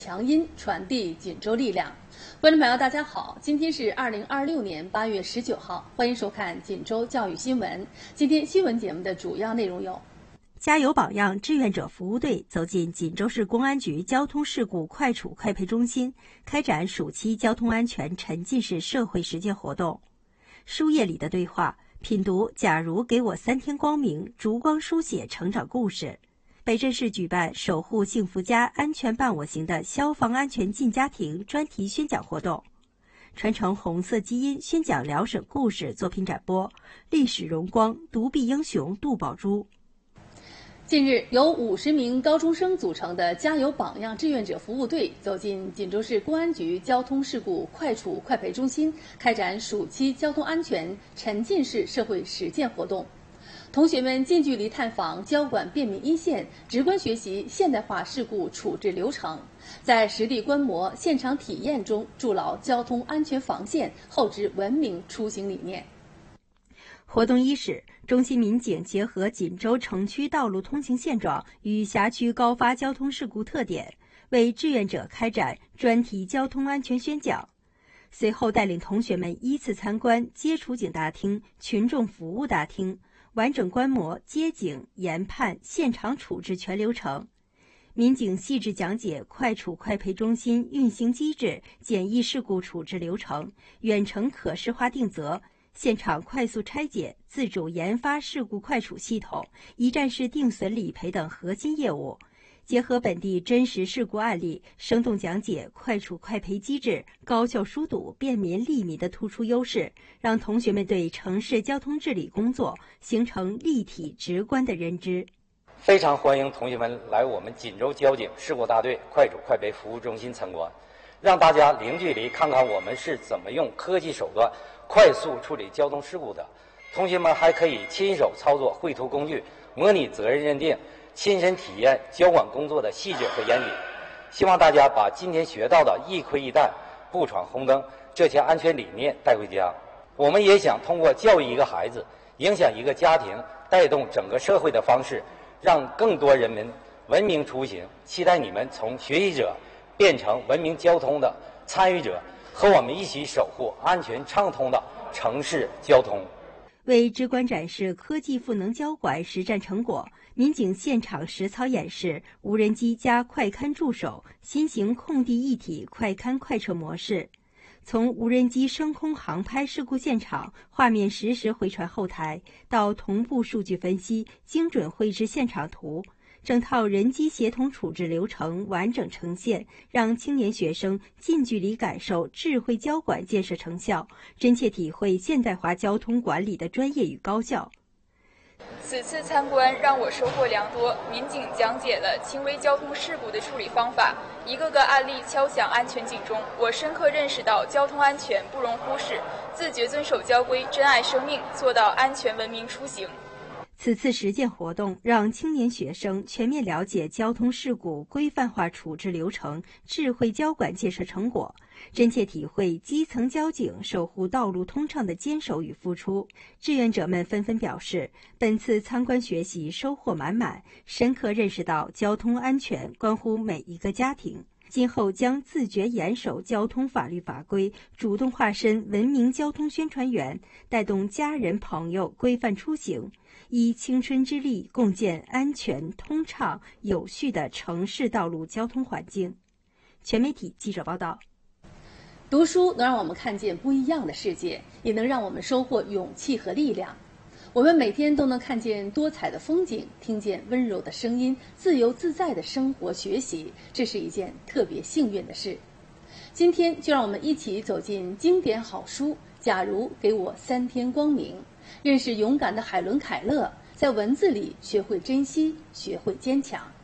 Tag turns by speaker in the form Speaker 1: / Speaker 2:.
Speaker 1: 强音传递锦州力量。观众朋友，大家好，今天是2026年8月19号，欢迎收看锦州教育新闻。今天新闻节目的主要内容有：
Speaker 2: 加油榜样志愿者服务队走进锦州市公安局交通事故快处快赔中心，开展暑期交通安全沉浸式社会实践活动。书页里的对话，品读《假如给我3天光明》，烛光书写成长故事。北镇市举办守护幸福家安全伴我行的消防安全进家庭专题宣讲活动，传承红色基因宣讲辽沈故事作品展播，历史荣光独臂英雄杜宝珠。
Speaker 1: 近日，由50名高中生组成的加油榜样志愿者服务队走进锦州市公安局交通事故快处快赔中心，开展暑期交通安全沉浸式社会实践活动。同学们近距离探访交管便民一线，直观学习现代化事故处置流程，在实地观摩、现场体验中筑牢交通安全防线，厚植文明出行理念。
Speaker 2: 活动伊始，中心民警结合锦州城区道路通行现状与辖区高发交通事故特点，为志愿者开展专题交通安全宣讲。随后带领同学们依次参观接触警大厅、群众服务大厅，完整观摩接警、研判、现场处置全流程。民警细致讲解快处快赔中心运行机制、简易事故处置流程、远程可视化定责、现场快速拆解、自主研发事故快处系统、一站式定损理赔等核心业务，结合本地真实事故案例，生动讲解快处快赔机制、高效疏堵、便民利民的突出优势，让同学们对城市交通治理工作形成立体直观的认知。
Speaker 3: 非常欢迎同学们来我们锦州交警事故大队快处快赔服务中心参观，让大家零距离看看我们是怎么用科技手段快速处理交通事故的。同学们还可以亲手操作绘图工具，模拟责任认定，亲身体验交管工作的细致和严谨。希望大家把今天学到的一盔一弹、不闯红灯这些安全理念带回家。我们也想通过教育一个孩子、影响一个家庭、带动整个社会的方式，让更多人民文明出行。期待你们从学习者变成文明交通的参与者，和我们一起守护安全畅通的城市交通。
Speaker 2: 为直观展示科技赋能交管实战成果，民警现场实操演示无人机加快勘助手新型空地一体快勘快测模式，从无人机升空航拍事故现场画面实时回传后台，到同步数据分析、精准绘制现场图，整套人机协同处置流程完整呈现，让青年学生近距离感受智慧交管建设成效，真切体会现代化交通管理的专业与高效。
Speaker 4: 此次参观让我收获良多，民警讲解了轻微交通事故的处理方法，一个个案例敲响安全警钟，我深刻认识到交通安全不容忽视，自觉遵守交规，珍爱生命，做到安全文明出行。
Speaker 2: 此次实践活动让青年学生全面了解交通事故规范化处置流程、智慧交管建设成果，真切体会基层交警守护道路通畅的坚守与付出。志愿者们纷纷表示，本次参观学习收获满满，深刻认识到交通安全关乎每一个家庭。今后将自觉严守交通法律法规，主动化身文明交通宣传员，带动家人朋友规范出行，以青春之力共建安全、通畅、有序的城市道路交通环境。全媒体记者报道。
Speaker 1: 读书能让我们看见不一样的世界，也能让我们收获勇气和力量。我们每天都能看见多彩的风景，听见温柔的声音，自由自在的生活学习，这是一件特别幸运的事。今天就让我们一起走进经典好书《假如给我3天光明》，认识勇敢的海伦·凯勒，在文字里学会珍惜，学会坚强。